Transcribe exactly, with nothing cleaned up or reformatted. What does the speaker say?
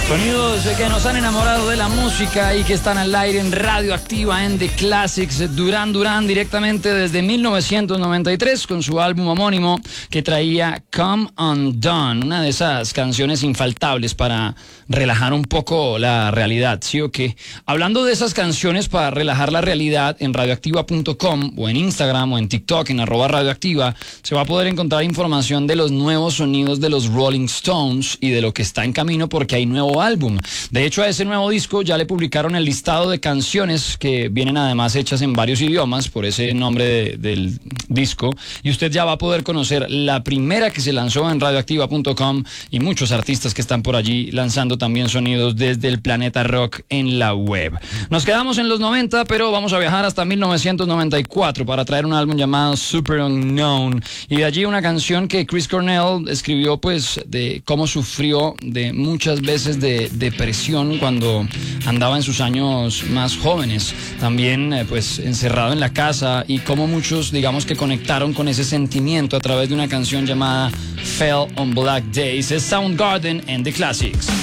Sonidos que nos han enamorado de la música y que están al aire en Radioactiva en The Classics. Duran Duran directamente desde mil novecientos noventa y tres con su álbum homónimo que traía Come Undone, una de esas canciones infaltables para relajar un poco la realidad, ¿sí o qué? Hablando de esas canciones para relajar la realidad, en radioactiva punto com o en Instagram o en TikTok en arroba radioactiva se va a poder encontrar información de los nuevos sonidos de los Rolling Stones y de lo que está en camino porque hay nuevo álbum. De hecho, a ese nuevo disco ya le publicaron el listado de canciones que vienen además hechas en varios idiomas por ese nombre de, del disco, y usted ya va a poder conocer la primera que se lanzó en radioactiva punto com y muchos artistas que están por allí lanzando también sonidos desde el planeta rock en la web. Nos quedamos en los noventa, pero vamos a viajar hasta mil novecientos noventa y cuatro para traer un álbum llamado Super Unknown, y de allí una canción que Chris Cornell escribió pues de cómo sufrió de muchas veces de depresión cuando andaba en sus años más jóvenes, también eh, pues encerrado en la casa, y cómo muchos digamos que conectaron con ese sentimiento a través de una canción llamada Fell on Black Days. Es Soundgarden en The Classics.